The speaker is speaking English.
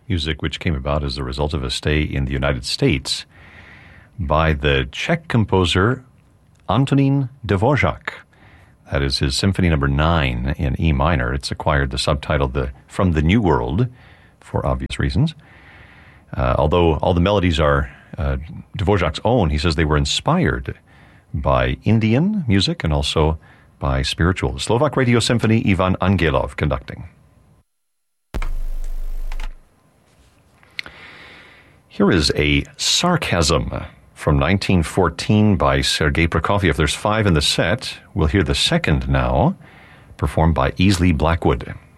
music which came about as a result of a stay in the United States by the Czech composer Antonín Dvořák. That is his Symphony Number 9 in E minor. It's acquired the subtitle From the New World for obvious reasons. Although all the melodies are Dvořák's own, he says they were inspired by Indian music and also by spiritual. Slovak Radio Symphony, Ivan Angelov conducting. Here is a sarcasm from 1914 by Sergei Prokofiev. There's 5 in the set. We'll hear the second now, performed by Easley Blackwood.